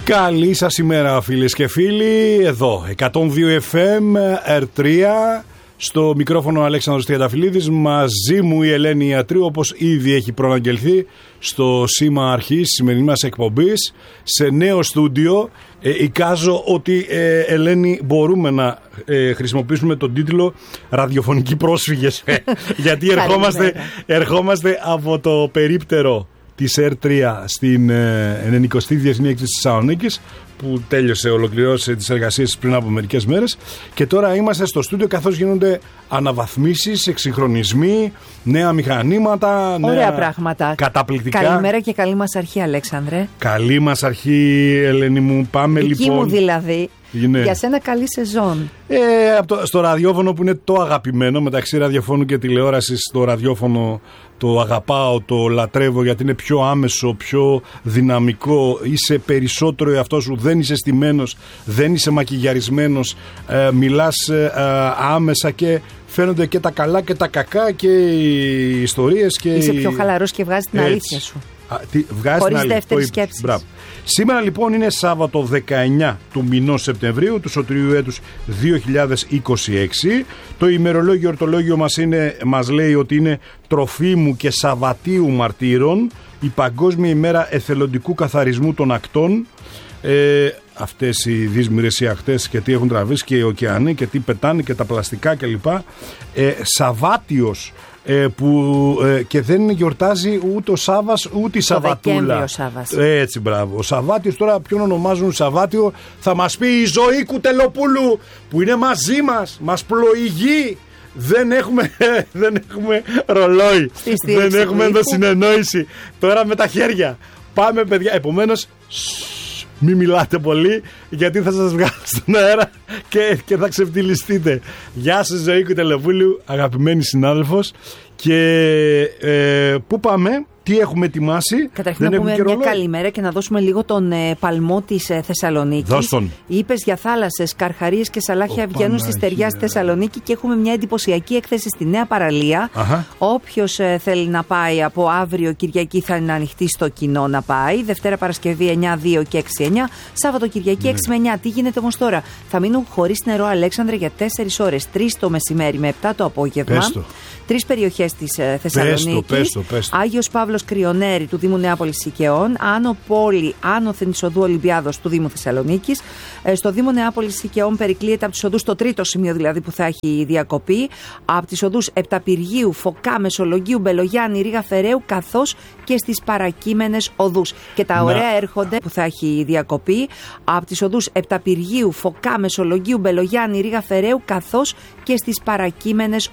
Καλή σας ημέρα φίλες και φίλοι. Εδώ 102 FM R3. Στο μικρόφωνο Αλέξανδρος Τριανταφυλλίδης. Μαζί μου η Ελένη Ιατρίου, όπως ήδη έχει προαναγγελθεί στο σήμα αρχής της σημερινής μας εκπομπής, σε νέο στούντιο. Εικάζω ότι, Ελένη, μπορούμε να χρησιμοποιήσουμε τον τίτλο «Ραδιοφωνικοί πρόσφυγες». Γιατί ερχόμαστε από το περίπτερο της R3 στην 90η Διεθνή Έκθεση της Θεσσαλονίκης, που ολοκληρώσε τις εργασίες πριν από μερικές μέρες, και τώρα είμαστε στο στούντιο καθώς γίνονται αναβαθμίσεις, εξυγχρονισμοί, νέα μηχανήματα, ωραία πράγματα. Καταπληκτικά. Καλημέρα και καλή μας αρχή, Αλέξανδρε. Καλή μας αρχή, Ελένη μου. Πάμε Δική λοιπόν. Μου δηλαδή. Ναι. Για σένα καλή σεζόν. Στο ραδιόφωνο που είναι το αγαπημένο, μεταξύ ραδιοφώνου και τηλεόρασης, το ραδιόφωνο το αγαπάω, το λατρεύω, γιατί είναι πιο άμεσο, πιο δυναμικό, είσαι περισσότερο εαυτός σου, δεν είσαι στημένος, δεν είσαι μακιγιαρισμένος, μιλάς άμεσα και φαίνονται και τα καλά και τα κακά και οι ιστορίες και είσαι πιο χαλαρός και βγάζεις την αλήθεια σου. Χωρίς δεύτερη σκέψη. Σήμερα λοιπόν είναι Σάββατο 19 του μηνός Σεπτεμβρίου του σωτηρίου έτους 2026. Το ημερολόγιο ορτολόγιο μας λέει ότι είναι Τροφίμου και Σαββατίου Μαρτύρων, η Παγκόσμια ημέρα εθελοντικού καθαρισμού των ακτών. Αυτές οι δύσμυρες οι ακτές και τι έχουν τραβήσει και οι ωκεανοί και τι πετάνε και τα πλαστικά κλπ. Σαββάτιος, και δεν γιορτάζει ούτε ο Σάββας ούτε η Σαββατούλα. Έτσι, μπράβο. Ο Σαββάτιος τώρα ποιον ονομάζουν Σαββάτιο, θα μας πει η Ζωή Κουτελοπούλου, που είναι μαζί μας πλοηγεί. Δεν έχουμε ρολόι, δεν έχουμε ενδοσυνεννόηση. Τώρα με τα χέρια πάμε, παιδιά. Επομένως, μη μιλάτε πολύ, γιατί θα σας βγάλω στον αέρα και θα ξεφτυλιστείτε. Γεια σας, Ζωή Κουτελοπούλου, αγαπημένη συνάδελφος. Και πού πάμε, τι έχουμε ετοιμάσει? Καταρχήν να πούμε μια καλημέρα και να δώσουμε λίγο τον παλμό της Θεσσαλονίκης. Δώσ' τον. Είπες για θάλασσες, καρχαρίες και σαλάχια βγαίνουν στη στεριά στη Θεσσαλονίκη και έχουμε μια εντυπωσιακή έκθεση στη Νέα Παραλία. Όποιος θέλει να πάει από αύριο Κυριακή θα είναι ανοιχτή στο κοινό να πάει. Δευτέρα Παρασκευή 9, 2 και 6, 9. Σάββατο Κυριακή 6 με 9. Τι γίνεται όμως τώρα? Θα μείνουν χωρίς νερό, Αλέξανδρε, για 4 ώρες. 3 το μεσημέρι με 7 το απόγευμα. 3 περιοχές της Θεσσαλονίκης. Άγιος Παύλος Κρυονέρη του Δήμου Νεάπολης Σικαιών, Άνω Πόλη, άνωθεν της οδού Ολυμπιάδος του Δήμου Θεσσαλονίκης. Στο Δήμο Νεάπολης Σικαιών περικλείεται από τις οδούς, το τρίτο σημείο δηλαδή που θα έχει διακοπή, από τις οδούς Επταπηργίου, Φωκά, Μεσολογγίου, Μπελογιάννη, Ρήγα Φεραίου, καθώς και στις παρακείμενες οδούς. Και τα ωραία έρχονται που θα έχει διακοπή από τις οδούς Επταπηργίου, Φωκά, Μεσολογγίου, Μπελογιάννη, Ρήγα Φεραίου, καθώς και στις παρακείμενες